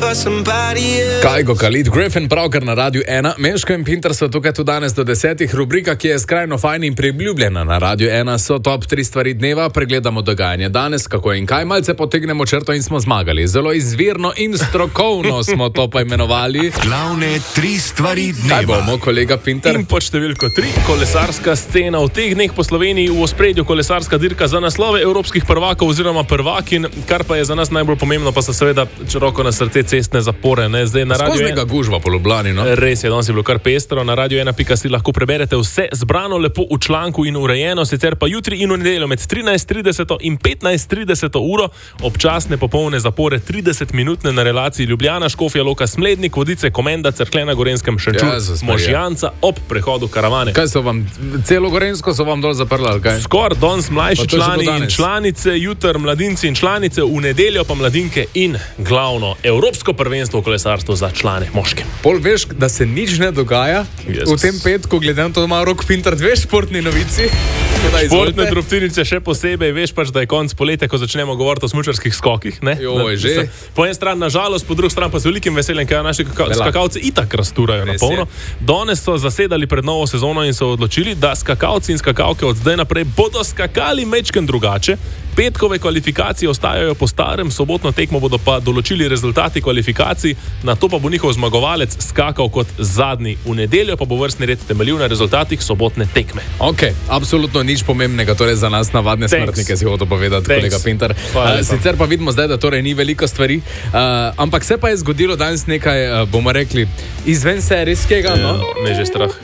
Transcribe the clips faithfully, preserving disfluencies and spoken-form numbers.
Kajgo Khalid Griffin, pravkar na Radiu ena. Meško in Pinter so tukaj tudi danes do desetih. Rubrika, ki je skrajno fajn in priljubljena na Radiu ena, so top tri stvari dneva. Pregledamo dogajanje danes, kako in kaj. Malce potegnemo črto in smo zmagali. Zelo izvirno in strokovno smo to pa imenovali. Glavne tri stvari dneva. Kaj bomo, kolega Pinter? In pod številko tri, kolesarska scena. V teh dneh po Sloveniji v ospredju kolesarska dirka za naslove evropskih prvakov oziroma prvakin, kar pa je za nas najbolj pomembno, pa so seveda roko na srce cestne zapore. Ne? Zdaj na Radio Skoznega gužva po Ljubljani, no? Res je, danes je bilo kar pestro. Na radio ena pika si lahko preberete vse zbrano lepo v članku in urejeno, sicer pa jutri in v nedeljo med trinajst trideset in petnajst trideset uro občasne popolne zapore trideset minutne na relaciji Ljubljana, Škofja Loka, Smlednik, Vodice, Komenda, Cerklje na Gorenjskem, Šenčur, Možjanca ob prehodu karavane. Kaj so vam, celo Gorenjsko so vam dol zaprli, ali kaj? Skor danes mlajši člani in članice, jutr mladinci in članice, v nedeljo pa mladinke in glavno evropsko prvenstvo v kolesarstvu za člane moške. Pol veš, da se nič ne dogaja yes. v tem petku, glede na to, da ima Rok Pinter dve športni novici. Športne drobtinice še posebej, veš pač, da je konc poletja, ko začnemo govoriti o smučarskih skokih. Ne? Joj, že. Po eni strani nažalost, po drugi strani pa z velikim veseljem, ker naši skakalci itak rasturajo na polno. Danes so zasedali pred novo sezono in so odločili, da skakalci in skakalke od zdaj naprej bodo skakali mečken drugače. Petkove kvalifikacije ostajajo po starem, sobotno tekmo bodo pa določili rezultati kvalifikacij, na to pa bo njihov zmagovalec skakal kot zadnji. V nedeljo pa bo vrstni red temeljil na rezultatih sobotne tekme. Ok, absolutno nič pomembnega, torej za nas navadne Thanks. smrtnike si hotel povedati, Thanks. kolega Pinter. Uh, sicer pa vidimo zdaj, da torej ni veliko stvari, uh, ampak se pa je zgodilo danes nekaj, uh, bomo rekli, izven serijskega, no? Ja, me že strah.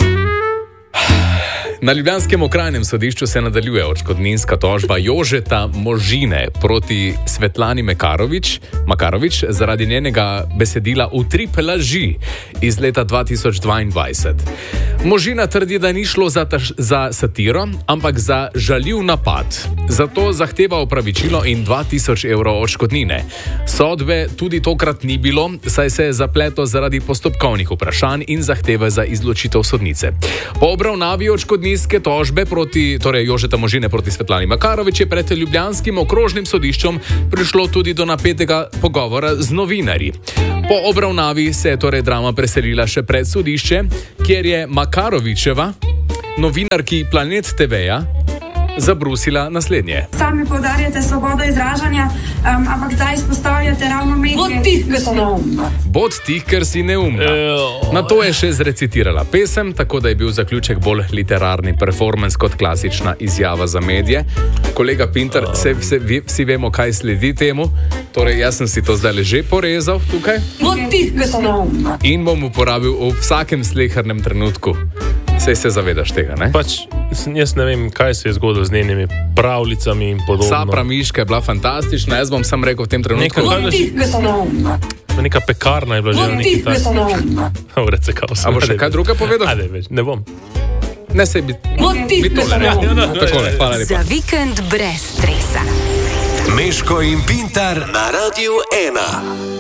Na ljubljanskem okrajnem sodišču se nadaljuje odškodninska tožba Jožeta Možine proti Svetlani Makarovič, Makarovič zaradi njenega besedila Utrip laži iz leta dva tisoč dvaindvajset. Možina trdi, da ni šlo za, taž, za satiro, ampak za žaljiv napad. Zato zahteva opravičilo in dva tisoč evrov odškodnine. Sodbe tudi tokrat ni bilo, saj se je zapleto zaradi postopkovnih vprašanj in zahteve za izločitev sodnice. Po obravnavi odškodninske tožbe proti, torej Jožeta Možine proti Svetlani Makarovič je pred ljubljanskim okrožnim sodiščem prišlo tudi do napetega pogovora z novinarji. Po obravnavi se je torej drama preselila še pred sodišče, kjer je Makarovičeva, novinarki Planet te veja, zabrusila naslednje. Sami poudarjate svobodo izražanja, um, ampak zdaj izpostavljate ravno medije. Bod tih, ker si neumna. Bod tih, ker si neumna. Na to je še zrecitirala pesem, tako da je bil zaključek bolj literarni performance kot klasična izjava za medije. Kolega Pinter, se, se, vsi vemo, kaj sledi temu. Torej, jaz sem si to zdaj že porezal tukaj. Bod tih, ker si neumna. In bom uporabil v vsakem slehernem trenutku. Sej se zavedaš tega, ne? Pač, jaz ne vem, kaj se je zgodilo z njenimi pravljicami in podobno. Sapra Miška je bila fantastična, jaz bom sam rekel v tem trenutku. Neka, neka pekarna je bila že na neki tak. Recekal sem. A bo še kaj druga povedal? Ade, več, ne bom. Ne se bi... Bi tole, ne? Takole, hvala lepa. Za vikend brez stresa. Meško in Pintar na Radiu ena.